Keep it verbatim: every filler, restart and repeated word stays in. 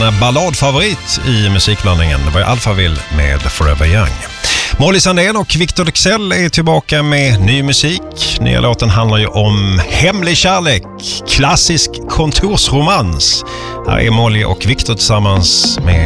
en balladfavorit i musikblandningen. Det var ju Alphaville med Forever Young. Molly Sandén och Victor Leksell är tillbaka med ny musik. Nya låten handlar ju om hemlig kärlek, klassisk kontorsromans. Här är Molly och Victor tillsammans med